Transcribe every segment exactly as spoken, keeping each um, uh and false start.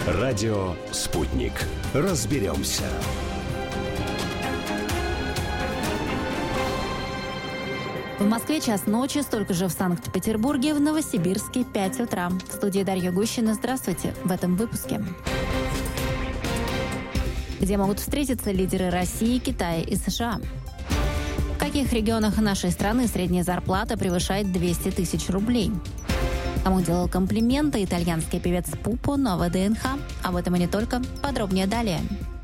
Радио «Спутник». Разберемся. В Москве час ночи, столько же в Санкт-Петербурге, в Новосибирске пять утра. В студии Дарья Гущина. Здравствуйте. В этом выпуске. Где могут встретиться лидеры России, Китая и США? В каких регионах нашей страны средняя зарплата превышает двести тысяч рублей? Кому делал комплименты итальянский певец Пупо на ВДНХ? Об этом и не только. Подробнее далее.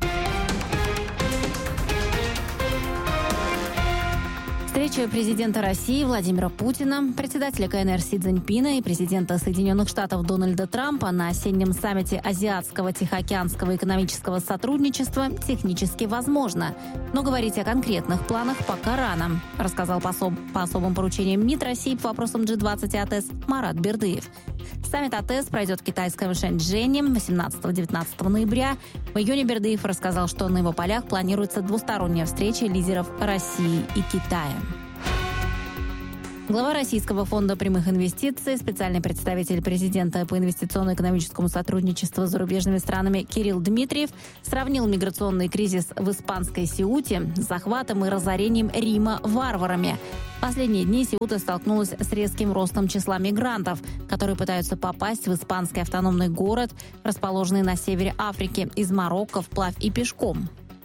Встреча президента России Владимира Путина, председателя КНР Си Цзиньпина и президента Соединенных Штатов Дональда Трампа на осеннем саммите Азиатского Тихоокеанского экономического сотрудничества технически возможно. Но говорить о конкретных планах пока рано, рассказал посол по особым поручениям МИД России по вопросам джи двадцать и АТЭС Марат Бердыев. Саммит АТЭС пройдет в китайском Шэньчжэне восемнадцатого-девятнадцатого ноября. В июне Бердыев рассказал, что на его полях планируется двусторонняя встреча лидеров России и Китая. Глава Российского фонда прямых инвестиций, специальный представитель президента по инвестиционно-экономическому сотрудничеству с зарубежными странами Кирилл Дмитриев сравнил миграционный кризис в испанской Сеуте с захватом и разорением Рима варварами. В последние дни Сеута столкнулась с резким ростом числа мигрантов, которые пытаются попасть в испанский автономный город, расположенный на севере Африки, из Марокко вплавь и пешком.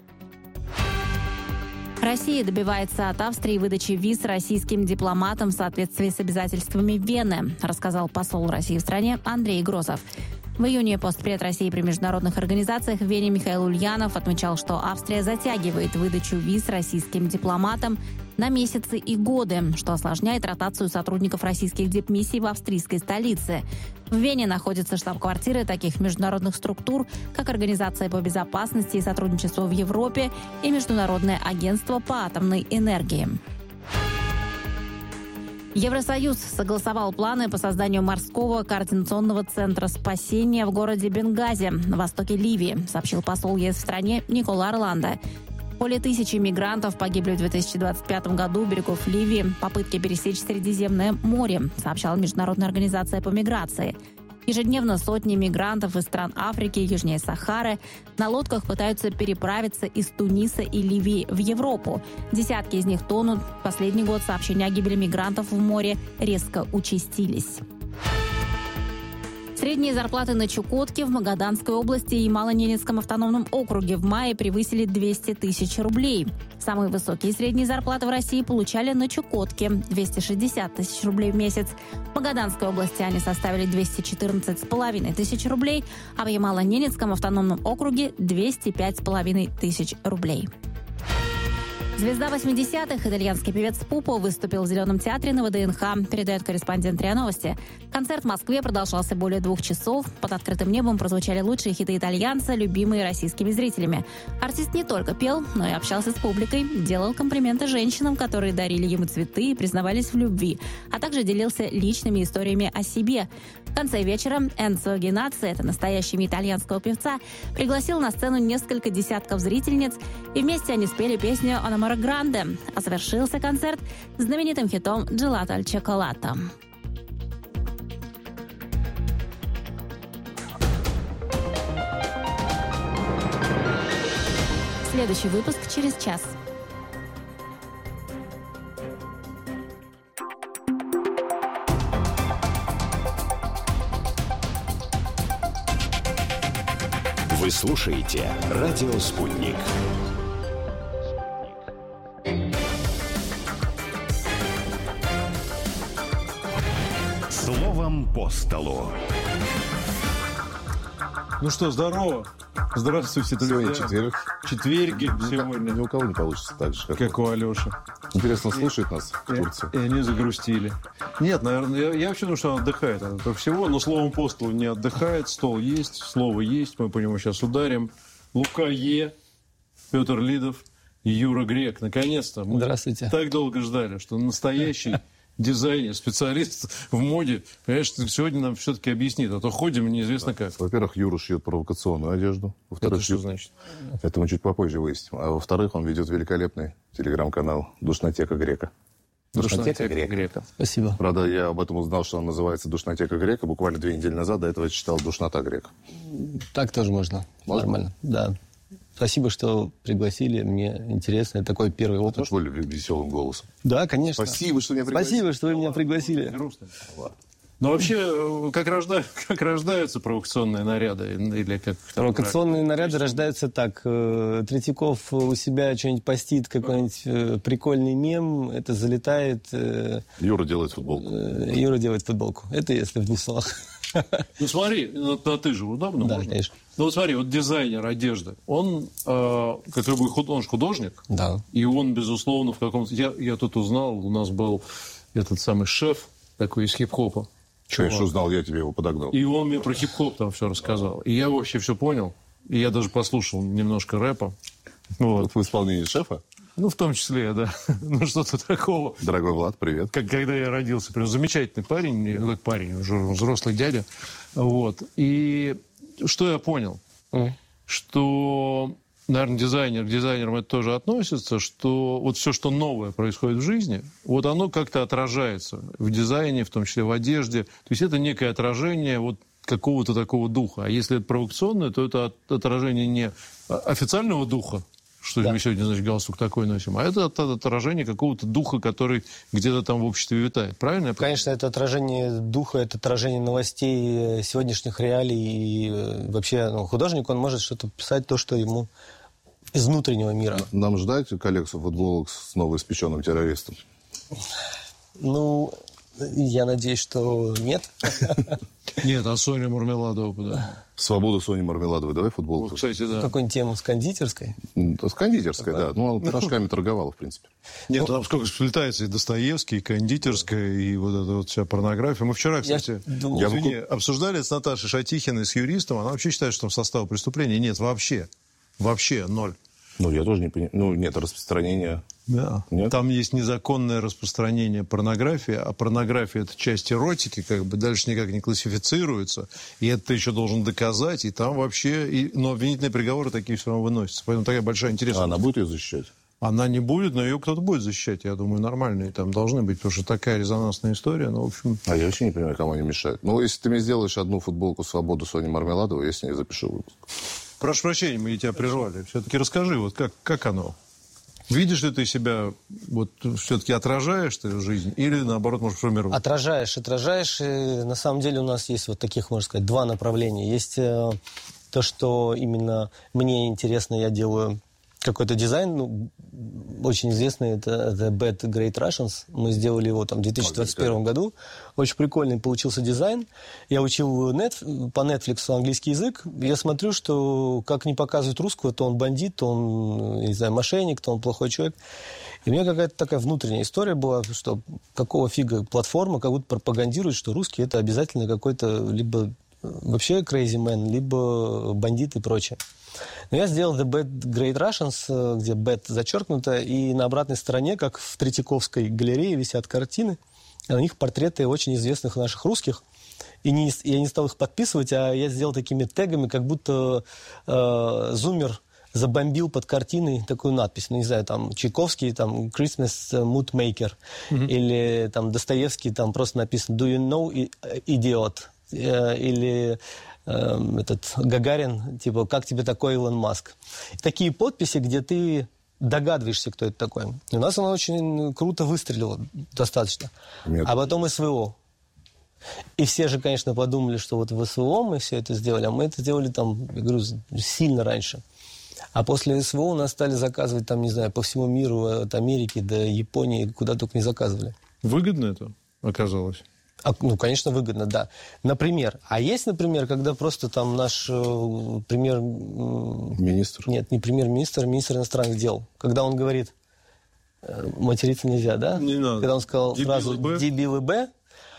Россия добивается от Австрии выдачи виз российским дипломатам в соответствии с обязательствами Вены, рассказал посол России в стране Андрей Грозов. В июне постпред России при международных организациях в Вене Михаил Ульянов отмечал, что Австрия затягивает выдачу виз российским дипломатам на месяцы и годы, что осложняет ротацию сотрудников российских дипмиссий в австрийской столице. В Вене находятся штаб-квартиры таких международных структур, как Организация по безопасности и сотрудничеству в Европе и Международное агентство по атомной энергии. Евросоюз согласовал планы по созданию морского координационного центра спасения в городе Бенгази на востоке Ливии, сообщил посол ЕС в стране Никола Орландо. Более тысячи мигрантов погибли в две тысячи двадцать пятом году у берегов Ливии в попытке пересечь Средиземное море, сообщала Международная организация по миграции. Ежедневно сотни мигрантов из стран Африки, южнее Сахары, на лодках пытаются переправиться из Туниса и Ливии в Европу. Десятки из них тонут. В последний год сообщения о гибели мигрантов в море резко участились. Средние зарплаты на Чукотке, в Магаданской области и Малоненецком автономном округе в мае превысили двести тысяч рублей. Самые высокие средние зарплаты в России получали на Чукотке – двести шестьдесят тысяч рублей в месяц. В Магаданской области они составили двести четырнадцать с половиной тысяч рублей, а в Ямало-Ненецком автономном округе – двести пять с половиной тысяч рублей. Звезда восьмидесятых, итальянский певец Пупо, выступил в Зеленом театре на ВДНХ, передает корреспондент РИА Новости. Концерт в Москве продолжался более двух часов. Под открытым небом прозвучали лучшие хиты итальянца, любимые российскими зрителями. Артист не только пел, но и общался с публикой, делал комплименты женщинам, которые дарили ему цветы и признавались в любви, а также делился личными историями о себе. В конце вечера Энцо Генаци, это настоящий имя итальянского певца, пригласил на сцену несколько десятков зрительниц, и вместе они спели песню «Анамора Гранде», а завершился концерт знаменитым хитом «Джелато аль чоколато». Следующий выпуск через час. Вы слушаете «Радио Спутник». Словом по столу. Ну что, здорово. Здравствуйте, друзья. Сегодня четверг. Четверги Ну, сегодня. Ни у кого не получится так же, как, Как у Алёши. Интересно, слушает нас в И, Турции? и они загрустили. Нет, наверное, я, я вообще думаю, что он отдыхает от этого всего, но словом по столу не отдыхает. Стол есть, слово есть. Мы по нему сейчас ударим. Лука Е, Петр Лидов, Юра Грек. Наконец-то. Мы Здравствуйте. Так долго ждали, что настоящий дизайнер, специалист в моде, конечно, сегодня нам все-таки объяснит, а то ходим неизвестно как. Во-первых, Юра шьет провокационную одежду. Во-вторых, Это что ю- значит? Это мы чуть попозже выясним. А во-вторых, он ведет великолепный телеграм-канал «Душнотека Грека». Душнотека грека. Спасибо. Правда, я об этом узнал, что он называется «Душнотека грека». Буквально две недели назад до этого я читал «Душнота грека». Так тоже можно. Можно? Нормально. Да. Спасибо, что пригласили. Мне интересно. Это такой первый опыт. Тоже более веселым голосом. Да, конечно. Спасибо, что меня пригласили. Спасибо, что вы меня пригласили. Но вообще, как, рожда... как рождаются провокационные наряды? Или как... Провокационные наряды рождаются так. Третьяков у себя что-нибудь постит, какой-нибудь прикольный мем, это залетает. Юра делает футболку. Юра делает футболку. Это если в двух словах. Ну смотри, ну, ты же удобно Да, можно? конечно. Ну вот смотри, вот дизайнер одежды, он, э, как любой худ... он же художник, Да. и он, безусловно, в каком-то... Я, я тут узнал, у нас был этот самый шеф такой из хип-хопа. Конечно, узнал, я тебе его подогнал. И он мне про хип-хоп там все рассказал. И я вообще все понял. И я даже послушал немножко рэпа. Вот. В исполнении шефа? Ну, в том числе, да. Ну, что-то такого. Дорогой Влад, привет. Как когда я родился. Прям замечательный парень. Ну, как парень, уже взрослый дядя. Вот. И что я понял? Mm. Что, наверное, дизайнер к дизайнерам это тоже относится, что вот все, что новое происходит в жизни, вот оно как-то отражается в дизайне, в том числе в одежде. То есть это некое отражение вот какого-то такого духа. А если это провокационное, то это отражение не официального духа, что да. мы сегодня, значит, галстук такой носим, а это отражение какого-то духа, который где-то там в обществе витает. Правильно? Конечно, это отражение духа, это отражение новостей сегодняшних реалий. И вообще ну, художник, он может что-то писать, то, что ему из внутреннего мира. Нам ждать коллекцию футболок с новоиспеченным террористом? Ну, я надеюсь, что нет. Нет, а Соня Мармеладова куда? Свободу Сони Мармеладовой. Давай футболку. Вот, кстати, да. Какую-нибудь тему с кондитерской? С кондитерской, да. Ну, она пирожками торговала, в принципе. Нет, там сколько сплетается и Достоевский, и кондитерская, и вот эта вот вся порнография. Мы вчера, кстати, Я... извини, обсуждали с Наташей Шатихиной, с юристом. Она вообще считает, что там состава преступления нет вообще. Вообще ноль. Ну, я тоже не понимаю. Ну, нет распространения. Да. Нет? Там есть незаконное распространение порнографии, а порнография – это часть эротики, как бы дальше никак не классифицируется, и это ты еще должен доказать, и там вообще... И... Но обвинительные приговоры такие все равно выносятся. Поэтому такая большая интересная... А она будет ее защищать? Она не будет, но ее кто-то будет защищать, я думаю, нормальные там должны быть, потому что такая резонансная история, ну, в общем... А я вообще не понимаю, кому они мешают. Ну, если ты мне сделаешь одну футболку «Свободу» Сони Мармеладовой, я с ней запишу выпуск. Прошу прощения, мы тебя прервали. Все-таки расскажи, вот как, как оно? Видишь ли ты себя, вот все-таки отражаешь ты жизнь или, наоборот, можешь формировать? Отражаешь, отражаешь. И на самом деле у нас есть вот таких, можно сказать, два направления. Есть э, то, что именно мне интересно, я делаю какой-то дизайн, ну, очень известный, это The Bad Great Russians. Мы сделали его там в две тысячи двадцать первом году. Очень прикольный получился дизайн. Я учил нет, по Netflix английский язык. Я смотрю, что как не показывают русского, то он бандит, то он, не знаю, мошенник, то он плохой человек. И у меня какая-то такая внутренняя история была, что какого фига платформа как будто пропагандирует, что русский это обязательно какой-то либо вообще crazy man, либо бандит и прочее. Но я сделал The Bad Great Russians, где bad зачеркнуто, и на обратной стороне, как в Третьяковской галерее, висят картины, а на них портреты очень известных наших русских. И не, я не стал их подписывать, а я сделал такими тегами, как будто э, зумер забомбил под картиной такую надпись. Ну, не знаю, там, Чайковский, там, Christmas Mood Maker. Mm-hmm. Или там Достоевский, там просто написано Do you know, idiot? Или э, этот Гагарин, типа, как тебе такой Илон Маск? Такие подписи, где ты догадываешься, кто это такой. И у нас оно очень круто выстрелило, достаточно. Нет. А потом СВО. И все же, конечно, подумали, что вот в СВО мы все это сделали, а мы это сделали там, я говорю, сильно раньше. А после СВО у нас стали заказывать там, не знаю, по всему миру, от Америки до Японии, куда только не заказывали. Выгодно это оказалось? А, ну, конечно, выгодно, да. Например, а есть, например, когда просто там наш э, премьер... Э, министр? Нет, не премьер-министр, а министр иностранных дел. Когда он говорит, э, материться нельзя, да? Не надо. Когда он сказал фразу «дебилы Б»,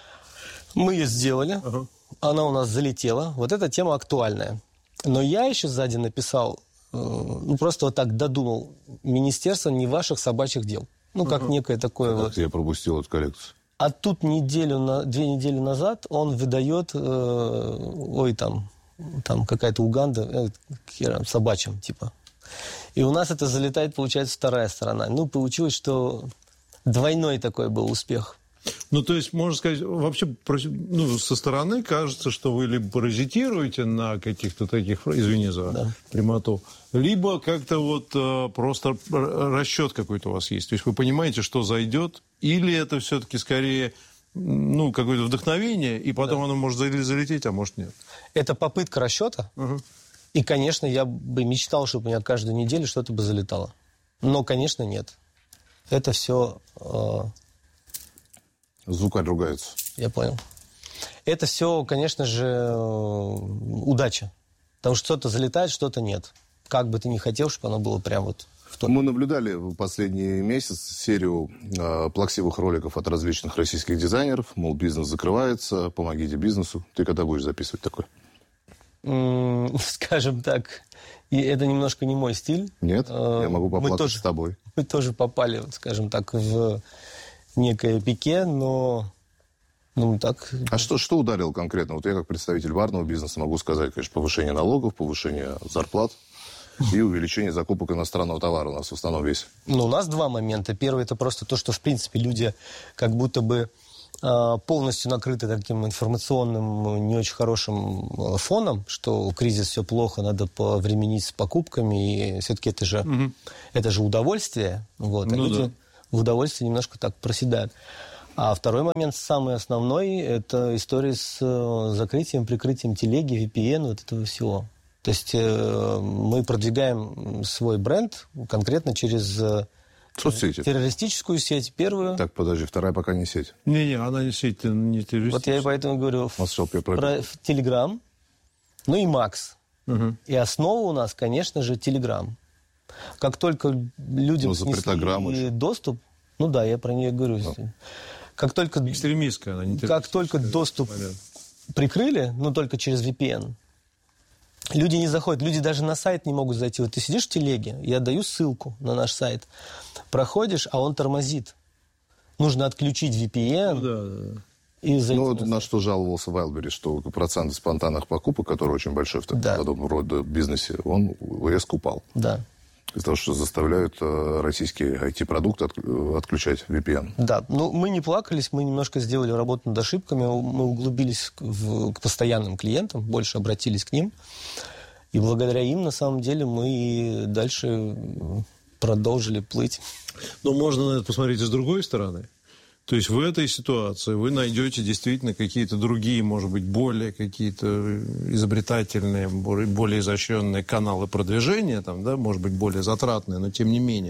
мы ее сделали, ага. Она у нас залетела. Вот эта тема актуальная. Но я еще сзади написал, э, ну, просто вот так додумал, «Министерство не ваших собачьих дел». Ну, как ага. некое такое... Как вот... я пропустил эту коллекцию? А тут неделю, две недели назад он выдает, э, ой, там, там какая-то Уганда, э, собачьим, типа. И у нас это залетает, получается, вторая сторона. Ну, получилось, что двойной такой был успех. Ну, то есть, можно сказать, вообще, ну, со стороны кажется, что вы либо паразитируете на каких-то таких, извини за да. прямоту, либо как-то вот э, просто расчет какой-то у вас есть. То есть вы понимаете, что зайдет, или это все-таки скорее, ну, какое-то вдохновение, и потом да. оно может залететь, а может нет. Это попытка расчета. Угу. И, конечно, я бы мечтал, чтобы у меня каждую неделю что-то бы залетало. Но, конечно, нет. Это все... Э, Звукарь ругается. Я понял. Это все, конечно же, удача. Потому что что-то залетает, что-то нет. Как бы ты ни хотел, чтобы оно было прям вот в том. Мы наблюдали в последний месяц серию э, плаксивых роликов от различных российских дизайнеров. Мол, бизнес закрывается, помогите бизнесу. Ты когда будешь записывать такое? Mm, скажем так, и это немножко не мой стиль. Нет, э, я могу поплакать тоже, с тобой. Мы тоже попали, скажем так, в... некое пике, но ну, так... А что, что ударило конкретно? Вот я как представитель барного бизнеса могу сказать, конечно, повышение налогов, повышение зарплат и увеличение закупок иностранного товара у нас в основном весь. Ну, у нас два момента. Первый – это просто то, что, в принципе, люди как будто бы э, полностью накрыты таким информационным, не очень хорошим фоном, что кризис, все плохо, надо повременить с покупками, и все-таки это же, угу. это же удовольствие. Вот, а ну, люди... да. в удовольствие немножко так проседают. А второй момент, самый основной, это история с закрытием, прикрытием телеги, ви пи эн, вот этого всего. То есть э, мы продвигаем свой бренд конкретно через соцсети. Террористическую сеть, первую. Так, подожди, вторая пока не сеть. Не-не, она не сеть, не террористическая. Вот я и поэтому говорю про Телеграм, ну и Макс. Угу. И основа у нас, конечно же, Телеграм. Как только людям снесли доступ, ну да, я про нее говорю. Да. Как только, экстремистская, она не как только доступ понятно. Прикрыли, ну только через ви пи эн, люди не заходят, люди даже на сайт не могут зайти. Вот ты сидишь в телеге, я даю ссылку на наш сайт, проходишь, а он тормозит. Нужно отключить ви пи эн. Ну, да, да. И ну, вот на что жаловался Wildberries, что процент спонтанных покупок, который очень большой в таком да. подобном роде бизнесе, он резко упал. Да. Из-за того, что заставляют э, российские ай ти-продукты от, отключать ви пи эн. Да, ну мы не плакались, мы немножко сделали работу над ошибками, мы углубились к, в, к постоянным клиентам, больше обратились к ним. И благодаря им, на самом деле, мы дальше продолжили плыть. Но можно на это посмотреть и с другой стороны. То есть в этой ситуации вы найдете действительно какие-то другие, может быть, более какие-то изобретательные, более изощренные каналы продвижения, там, да, может быть, более затратные, но тем не менее.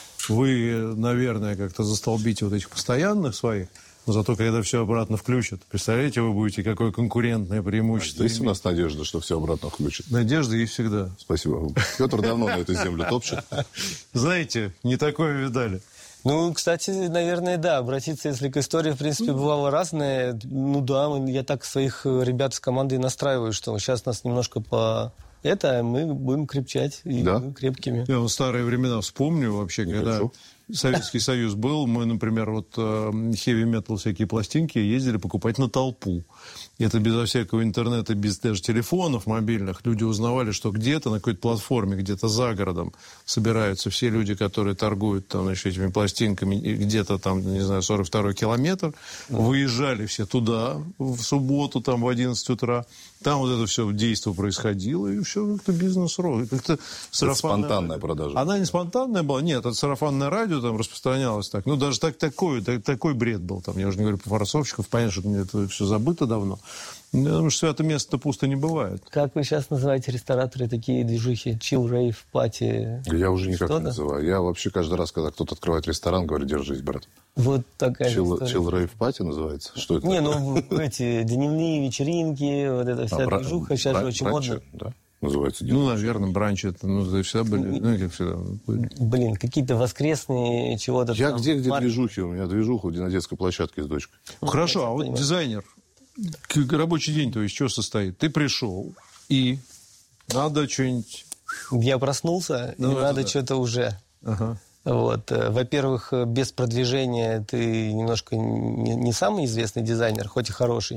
Вы, наверное, как-то застолбите вот этих постоянных своих, но зато когда все обратно включат, представляете, вы будете какое конкурентное преимущество. А есть у нас надежда, что все обратно включат? Надежда есть всегда. Спасибо. Петр давно на эту землю топчет. Знаете, не такое видали. Ну, кстати, наверное, да. Обратиться, если к истории, в принципе, бывало разное. Ну да, я так своих ребят с командой настраиваю, что сейчас нас немножко по... Это, мы будем крепчать и да? крепкими. Я вот старые времена вспомню вообще, не когда хочу. Советский Союз был, мы, например, вот хэви-метал всякие пластинки ездили покупать на толпу. И это безо всякого интернета, без даже телефонов мобильных. Люди узнавали, что где-то на какой-то платформе, где-то за городом собираются все люди, которые торгуют там, значит, этими пластинками, и где-то там, не знаю, сорок второй километр. Выезжали все туда в субботу, там, в одиннадцать утра. Там вот это все действо происходило, и все как-то бизнес рос. Как-то сарафанная... спонтанная продажа. Она не спонтанная была, нет, это сарафанное радио там распространялось так. Ну, даже так, такой, так, такой бред был там. Я уже не говорю про форцовщиков, понятно, что мне это все забыто давно. Потому что святое место пусто не бывает. Как вы сейчас называете рестораторы такие движухи? Chill, rave, пати? Я уже никак не называю. Я вообще каждый раз, когда кто-то открывает ресторан, говорю, держись, брат. Вот такая Chill, chill rave, пати называется? Что это? Не, ну эти дневные вечеринки, вот эта вся а, движуха сейчас бра- же очень бранчи, модно. Да, называется. Ну, наверное, бранчи это, ну, это всегда были, ну, как всегда. Блин, какие-то воскресные чего-то Я там. где-где Марк... движухи? У меня движуха на детской площадке с дочкой. Ну, хорошо, а вот понимаю. Дизайнер, рабочий день, то есть, что состоит? Ты пришел, и надо что-нибудь... Я проснулся, ну, и надо да. что-то уже. Ага. Вот. Во-первых, без продвижения ты немножко не, не самый известный дизайнер, хоть и хороший.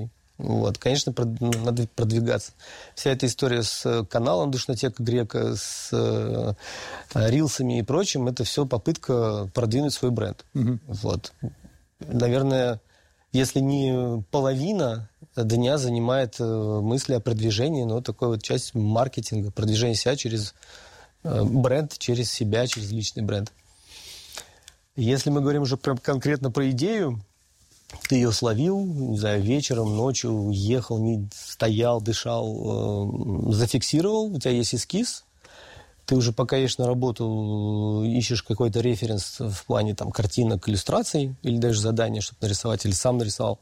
Вот, конечно, прод... надо продвигаться. Вся эта история с каналом Душнотека Грека, с э, рилсами и прочим, это все попытка продвинуть свой бренд. Угу. Вот. Наверное, если не половина дня занимает э, мысли о продвижении, но такой вот часть маркетинга, продвижение себя через э, бренд, через себя, через личный бренд. Если мы говорим уже прям конкретно про идею, ты ее словил, не знаю, вечером, ночью, ехал, не стоял, дышал, э, зафиксировал, у тебя есть эскиз, ты уже пока едешь на работу, ищешь какой-то референс в плане там, картинок, иллюстраций, или даже задание, чтобы нарисовать, или сам нарисовал,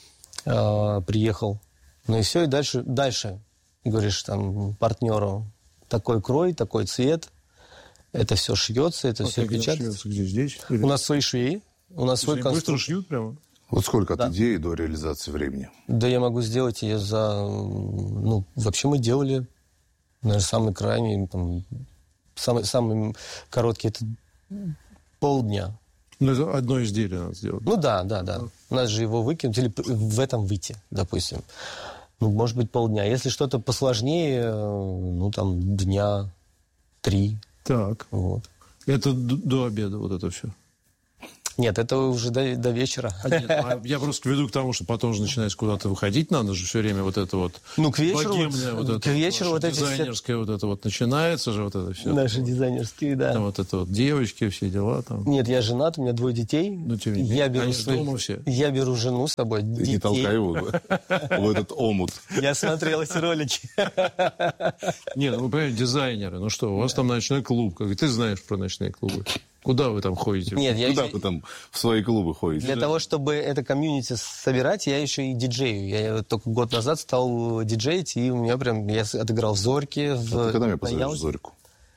э, приехал. Ну и все, и дальше, дальше говоришь там партнеру, такой крой, такой цвет, это все шьется, это а все печатается. Где, здесь? Или... У нас свои швеи, у нас свой конструктор. Быстро шьют прямо? Вот сколько да. от идеи до реализации времени? Да я могу сделать ее за... Ну, вообще мы делали, наверное, самый крайний, там, самый, самый короткий, это полдня. Ну, это одно изделие надо сделать. Ну, да, да, да. У нас же его выкинуть или в этом выйти, допустим. Ну, может быть, полдня. Если что-то посложнее, ну, там, дня три. Так. Вот. Это до, до обеда вот это все? Нет, это уже до, до вечера. А нет, а я просто веду к тому, что потом же начинается куда-то выходить, надо же все время вот это вот... Ну, к вечеру, богемное вот, вот к это, вечеру вот эти дизайнерское все... вот это вот начинается же вот это все. Наши дизайнерские, да. Там вот это вот девочки, все дела там. Нет, я женат, у меня двое детей. Ну, тем не менее. Я беру, Они свой... дома все. я беру жену с собой, Ты детей. не толкай его в этот омут. Я смотрел эти ролики. Не, ну вы понимаете, дизайнеры, ну что, у вас там ночной клуб, как ты знаешь про ночные клубы. Куда вы там ходите? Нет, я Куда еще... вы там в свои клубы ходите? Для того, чтобы это комьюнити собирать, я еще и диджею. Я только год назад стал диджеить, и у меня прям... Я отыграл в Зорьке. В... А ты когда меня позовешь позовешь в Зорьку?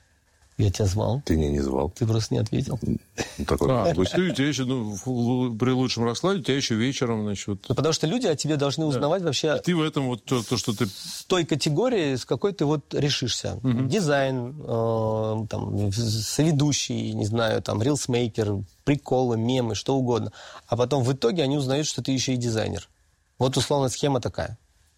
Я тебя звал. Ты меня не звал. Ты просто не ответил. Ну, такой, А, то есть ты, у тебя еще, ну, в- при лучшем раскладе, у тебя еще вечером, значит, вот... Ну, потому что люди о тебе должны узнавать вообще Ты в этом вот то, то, что ты... с той категории, с какой ты вот решишься. Мгм. Дизайн, э, там, соведущий, не знаю, там, рилсмейкер, приколы, мемы, что угодно. А потом в итоге они узнают, что ты еще и дизайнер. Вот условно схема такая.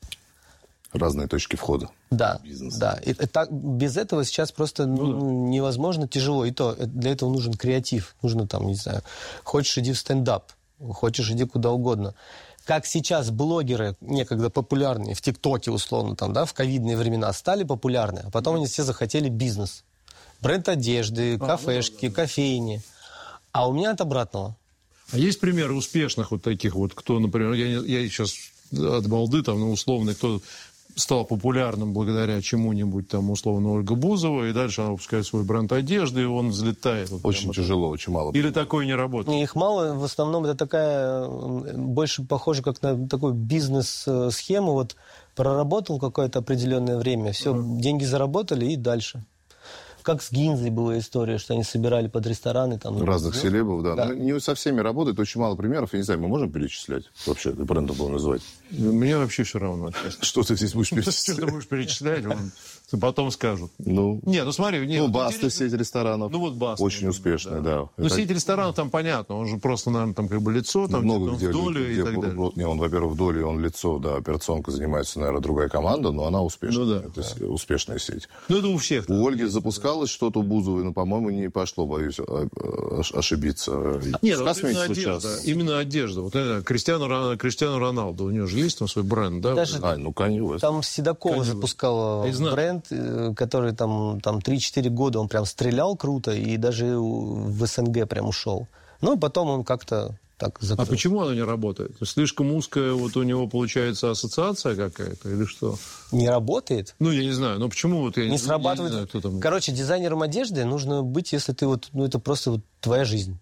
разные точки входа. Да, Бизнес. да. И, и так, без этого сейчас просто ну, ну, невозможно, тяжело. И то, для этого нужен креатив. Нужно там, не знаю, хочешь иди в стендап, хочешь иди куда угодно. Как сейчас блогеры, некогда популярные, в ТикТоке условно, там, да, в ковидные времена, стали популярны, а потом они все захотели бизнес. Бренд одежды, кафешки, кофейни. А у меня от обратного. А есть примеры успешных вот таких вот, кто, например, я, не, я сейчас от балды, там, ну, условно, кто стал популярным благодаря чему-нибудь, там, условно, Ольга Бузова, и дальше она выпускает свой бренд одежды, и он взлетает. Вот Очень тяжело, очень мало. Или такое не работает? Их мало, в основном это такая, больше похоже как на такую бизнес-схему, вот проработал какое-то определенное время, все, mm-hmm. деньги заработали и дальше. Как с Гинзой была история, что они собирали под рестораны. Там, разных ну, селебов, да. да. Но не со всеми работает, очень мало примеров. Я не знаю, мы можем перечислять? Вообще, это брендом было называть. Мне вообще все равно. Что ты здесь будешь Что перечислять? ты будешь перечислять, потом скажут. Ну, Не, ну смотри. не, ну вот Баста, интересно. сеть ресторанов. Ну вот Баста. Очень успешная, да. Ну, Это сеть ресторанов там понятно, он же просто, наверное, там как бы лицо, там много где-то где, в доле где- и так далее. Не, он, во-первых, в доле, он лицо, да, операционка занимается, наверное, другая команда, но она успешная. Ну да. Это с- успешная сеть. Ну, это у всех. У Ольги запускалось что-то у Бузовой, но, по-моему, не пошло, боюсь, а- а- ошибиться. Нет, С вот именно косметикой одежда. сейчас. Именно одежда. Вот это Криштиану, Ро- Криштиану Роналду, у него же есть там свой бренд, да? Даже- А, ну, конечно. Там Седокова Конечно. запускала Я знаю. бренд, э, который там, там три-четыре года он прям стрелял круто и даже у- в СНГ прям ушел. Ну, потом он как-то так А закрыл. почему оно не работает? То есть слишком узкая вот у него получается ассоциация какая-то или что? Не работает? Ну, я не знаю. Ну, почему вот я Не я срабатывает. знаю, кто там... Короче, дизайнером одежды нужно быть, если ты вот, ну, это просто вот твоя жизнь.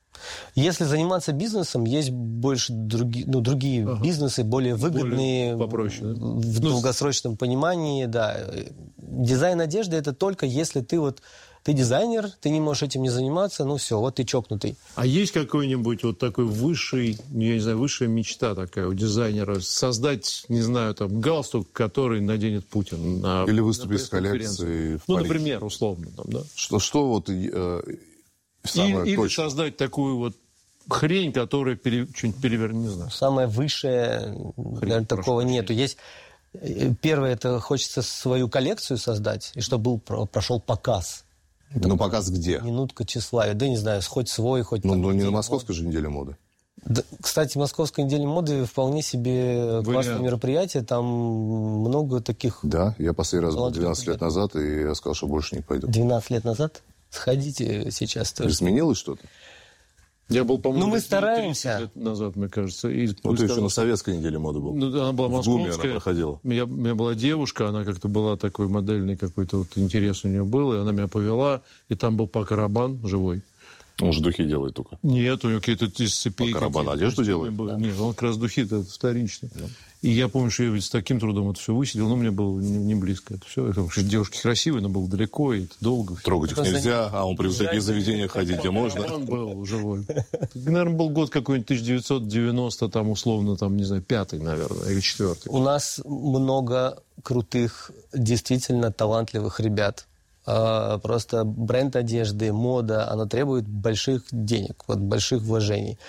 Если заниматься бизнесом, есть больше други, ну, другие Ага. бизнесы, более выгодные Более попроще, да? в Ну, долгосрочном понимании, да. Дизайн одежды это только если ты вот ты дизайнер, ты не можешь этим не заниматься, ну все, вот ты чокнутый. А есть какой-нибудь вот такой высший, я не знаю, высшая мечта такая у дизайнера? Создать, не знаю, там, галстук, который наденет Путин на Или выступить на с коллекцией в Ну, Париже. например, условно, там, да? Что, что вот э, самое Или, или точное? создать такую вот хрень, которая пере, что-нибудь перевернет, не знаю. Самое высшее, наверное, такого нету. Есть первое, это хочется свою коллекцию создать, и чтобы был, прошел показ. Ну, показ где? Минутка тщеславия. Да, не знаю, хоть свой, хоть... Ну, там, ну не на моды. Московской же неделе моды. Да, кстати, Московская неделя моды вполне себе Вы классное не... мероприятие. Там много таких... Да, я последний раз был двенадцать ребят. лет назад, и я сказал, что больше не пойду. двенадцать лет назад? Сходите сейчас тоже. Изменилось что-то? Я был, по-моему, Ну, мы стараемся. лет назад, мне кажется. И Ну, ты еще на советской неделе моды был. Ну, она была В ГУМе она московская. проходила. Я, у меня была девушка, она как-то была такой модельный, какой-то вот интерес у нее был, и она меня повела, и там был Пако Рабан живой. Он же духи делает только. Нет, у него какие-то из цепей... Пако Рабан одежду делает? Да. Нет, он как раз духи, это вторичный. Да. И я помню, что я ведь с таким трудом это все высидел, но мне было не, не близко это все. Это, девушки красивые, но было далеко, и это долго. Трогать их нельзя, а он при в такие заведения ходить, где можно. Он был живой. Наверное, был год какой-нибудь тысяча девятьсот девяносто, там, условно, там, не знаю, пятый, наверное, или четвертый. У нас много крутых, действительно талантливых ребят. Просто бренд одежды, мода, она требует больших денег, вот, больших вложений.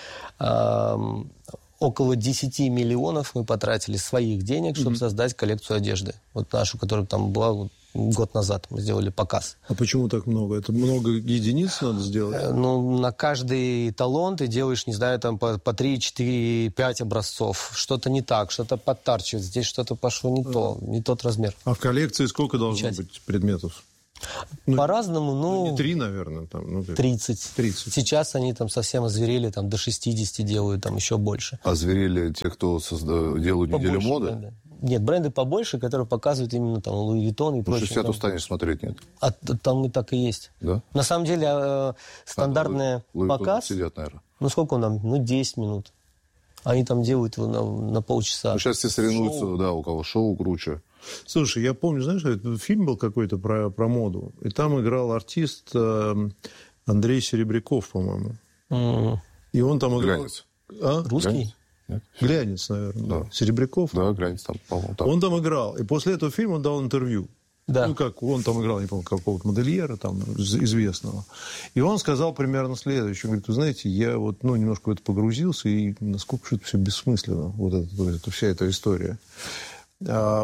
Около десять миллионов мы потратили своих денег, чтобы mm-hmm. создать коллекцию одежды. Вот нашу, которая там была вот, год назад. Мы сделали показ. А почему так много? Это много единиц надо сделать? Ну, на каждый талон ты делаешь, не знаю, там по, по три, четыре, пять образцов. Что-то не так, что-то подтарчивает. Здесь что-то пошло не mm-hmm. то, не тот размер. А в коллекции сколько должно Печать. быть предметов? Ну, по-разному, ну... ну... Не три, наверное, там. Ну, тридцать. тридцать. Сейчас они там совсем озверели, там до шестьдесят делают, там еще больше. Озверели те, кто созда... делают Побольше неделю моды? Бренды. Нет, бренды побольше, которые показывают именно там Луи Виттон и прочее. Ну, шестьдесят устанешь смотреть, нет? А там и так и есть. Да? На самом деле, э, стандартный а, Луи... показ... сидят, наверное. Ну, сколько он там? Ну, десять минут. Они там делают его на, на полчаса. Ну, сейчас все соревнуются, шоу. Да, у кого шоу круче. Слушай, я помню, знаешь, этот фильм был какой-то про, про моду, и там играл артист э, Андрей Серебряков, по-моему. Mm. И он там играл... Глянец. А? Русский? Глянец, Глянец наверное. Да. Да. Серебряков? Да, Глянец там, по-моему. Там. Он там играл. И после этого фильма он дал интервью. Да. Ну, как он там играл, не помню, какого-то модельера там, известного. И он сказал примерно следующее. Он говорит, вы знаете, я вот, ну, немножко в это погрузился, и насколько же это все бессмысленно, вот это, вот это, вся эта история. Я,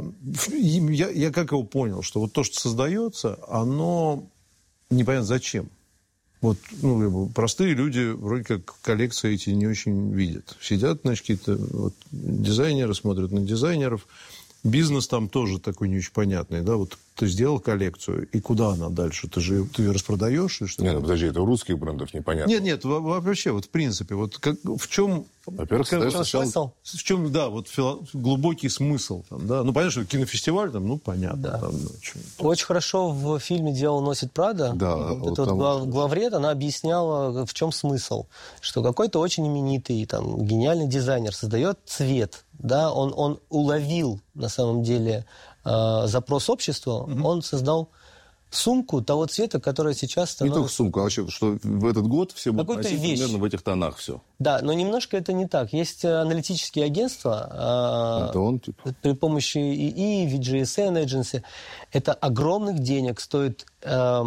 я как его понял, что вот то, что создается, оно непонятно зачем. Вот, ну, простые люди вроде как коллекции эти не очень видят. Сидят, значит, какие-то вот, дизайнеры, смотрят на дизайнеров. Бизнес там тоже такой не очень понятный, да, вот ты сделал коллекцию, и куда она дальше? Ты же ты ее распродаешь? Или что? Нет, ну, подожди, это у русских брендов непонятно. Нет, нет, вообще, вот в принципе, вот как, в чем... Во-первых, как, сначала... смысл? В чем, да, вот фило, глубокий смысл там, да, ну, понятно, что кинофестиваль там, ну, понятно. Да. Там, ну, Очень хорошо в фильме «Дьявол носит Прада». Да, вот вот эта там... вот глав, главред, она объясняла, в чем смысл. Что какой-то очень именитый, там, гениальный дизайнер создает цвет, да, он, он уловил, на самом деле, э, запрос общества, mm-hmm. он создал сумку того цвета, которая сейчас становится... Не только сумку, а вообще, что в этот год все будут носить вещь. примерно в этих тонах все. Да, но немножко это не так. Есть аналитические агентства, это он, типа? При помощи ИИ, ви джи эс эн Agency. Это огромных денег стоит э,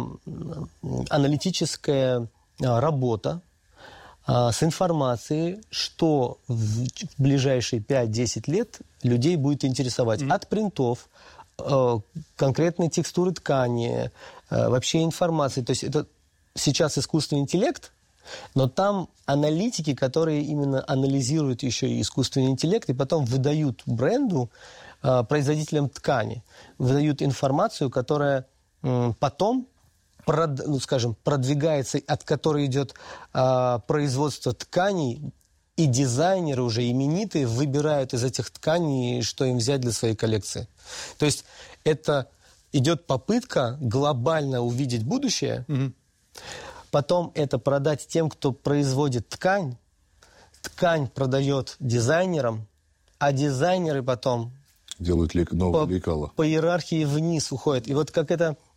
аналитическая работа э, с информацией, что в, в ближайшие пять-десять лет людей будет интересовать. Mm-hmm. От принтов, э, конкретной текстуры ткани, э, вообще информации. То есть это сейчас искусственный интеллект, но там аналитики, которые именно анализируют еще и искусственный интеллект, и потом выдают бренду, э, производителям ткани, выдают информацию, которая э, потом, прод, ну, скажем, продвигается, от которой идет э, производство тканей, и дизайнеры уже именитые выбирают из этих тканей, что им взять для своей коллекции. То есть это идет попытка глобально увидеть будущее, mm-hmm. потом это продать тем, кто производит ткань. Ткань продает дизайнерам, а дизайнеры потом делают лик, новые по, лекала. по иерархии вниз уходят. И вот как это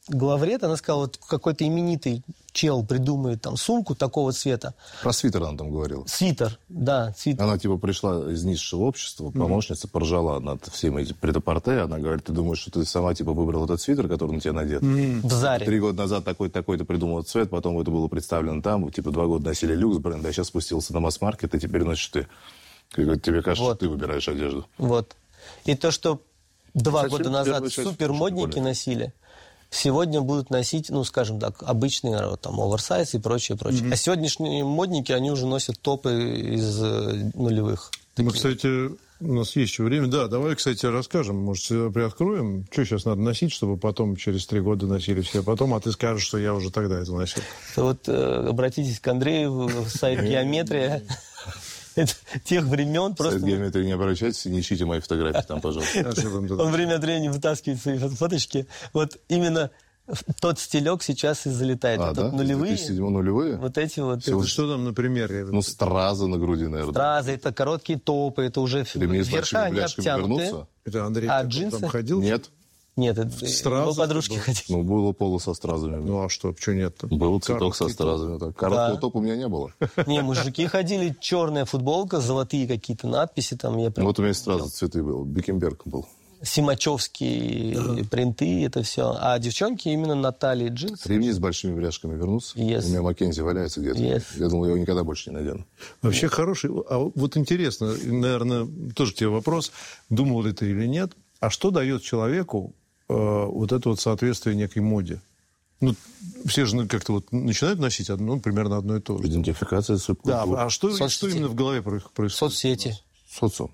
главред, она сказала, вот какой-то именитый чел придумает там сумку такого цвета. Про свитер она там говорила. Свитер, да, свитер. Она типа пришла из низшего общества, помощница, поржала над всеми этими прет-а-порте. Она говорит, ты думаешь, что ты сама типа выбрала этот свитер, который на тебя надет? В Заре. Три года назад такой-то, такой-то придумал цвет, потом это было представлено там, типа два года носили люкс бренд, а сейчас спустился на масс-маркет, и теперь носишь ты. Тебе кажется, Вот. что ты выбираешь одежду. Вот. И то, что два Кстати, года назад первая часть супермодники очень носили, сегодня будут носить, ну, скажем так, обычные там оверсайз и прочее, прочее. Mm-hmm. А сегодняшние модники, они уже носят топы из э, нулевых. Мы, Такие. кстати, у нас есть еще время. Да, давай, кстати, расскажем, может, приоткроем, что сейчас надо носить, чтобы потом через три года носили все потом, а ты скажешь, что я уже тогда это носил. Вот э, обратитесь к Андрею в сайт «Геометрия». Это тех времен просто... Сайт «Геометрии» не обращайтесь, не ищите мои фотографии там, пожалуйста. Он время от времени вытаскивает свои фоточки. Вот именно тот стилек сейчас и залетает. А, вот да? Нулевые. две тысячи седьмой нулевые? Вот эти вот... Это что там, например? Ну, стразы на груди, наверное. Стразы, это короткие топы, это уже Ремни с верха, большими они бляшками обтянутые. вернутся? Это Андрей А ты джинсы? там ходил? Нет. Нет, это Стразы его подружки был. ходили. Ну, было поло со стразами. Ну, а что, почему нет-то? Был цветок со Короткий стразами. Так. Короткого Да. топа у меня не было. Не, мужики ходили, черная футболка, золотые какие-то надписи, там я прям... Вот у меня стразы цветы был. Бикенберг был. Симачевские принты, это все. А девчонки именно на талии джинсы. Ремни с большими бляшками вернутся. Yes. У меня Маккензи валяется где-то. Yes. Я думал, я его никогда больше не надену. Вообще хороший. А вот интересно, наверное, тоже к тебе вопрос, думал ли ты или нет, а что дает человеку э, вот это вот соответствие некой моде? Ну, все же как-то вот начинают носить одно, ну, примерно одно и то же. Идентификация Да, субкультуры. а что, Соцсети. что именно в голове про- происходит? Соцсети. Социум.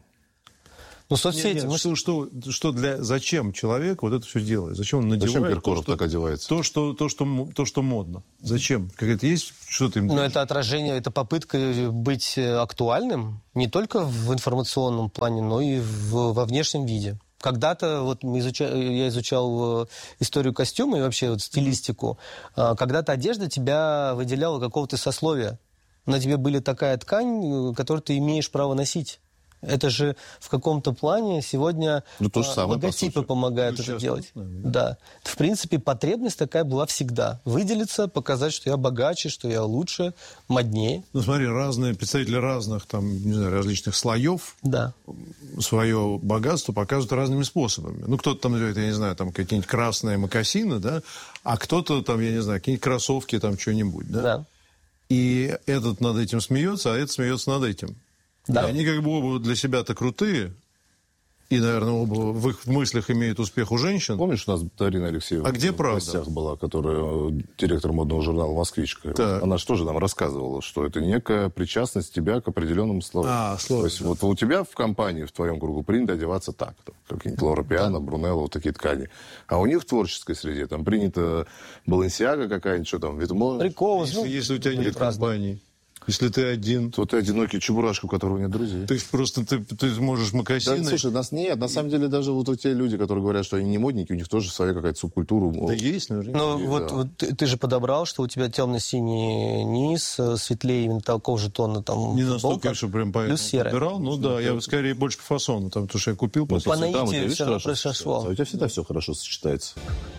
Ну, соцсети. Нет, нет, мы что, что, что для, зачем человек вот это все делает? Зачем он надевает? Зачем то, Киркоров что- так одевается? То, что, то, что, мо- то, что модно. Зачем? Какая-то есть что-то им... Но это отражение, это попытка быть актуальным не только в информационном плане, но и в, во внешнем виде. Когда-то, вот мы изуча... я изучал э, историю костюма и вообще вот стилистику, э, когда-то одежда тебя выделяла какого-то сословия. На тебе была такая ткань, э, которую ты имеешь право носить. Это же в каком-то плане сегодня Ну, то же э, самое, по логотипы сути. помогают Ну, это сейчас, делать. наверное, Да. В принципе, потребность такая была всегда. Выделиться, показать, что я богаче, что я лучше, моднее. Ну, смотри, разные представители разных, там, не знаю, различных слоев Да. свое богатство показывают разными способами. Ну, кто-то там называет, я не знаю, там какие-нибудь красные мокасины, да, а кто-то там, я не знаю, какие-нибудь кроссовки, там, что-нибудь, да. Да. И этот над этим смеется, а этот смеется над этим. Да. И они как бы оба для себя-то крутые, и, наверное, оба в их мыслях имеют успех у женщин. Помнишь, у нас Дарина Алексеева А где в правда? гостях была, которая э, директор модного журнала «Москвичка». Так. Она же тоже нам рассказывала, что это некая причастность тебя к определенному слову. А, слово, То есть да. вот у тебя в компании, в твоем кругу принято одеваться так. Там, какие-нибудь Лора Пиано, Брунелло, вот такие ткани. А у них в творческой среде там принято Баленсиага какая-нибудь, что там, Витмо. Прикол. Если, ну, если у тебя нет прекрасно. компании, если ты один, То ты одинокий чебурашка, у которого нет друзей. то есть просто ты, ты можешь Да, мокасины... слушай, нас нет. На самом деле даже вот те люди, которые говорят, что они не модники, у них тоже своя какая-то субкультура. Да есть, наверное. Ну, И, вот, да. вот ты, ты же подобрал, что у тебя темно-синий низ, э, светлее именно такого же тона там Не настолько, футболка, что прям по плюс серая. подбирал. Ну да, я скорее больше по фасону, там, потому что я купил. Ну, просто- по слушай, там у наитию тебя, видишь, всё равно хорошо произошло. сочетается. А у тебя всегда все хорошо сочетается.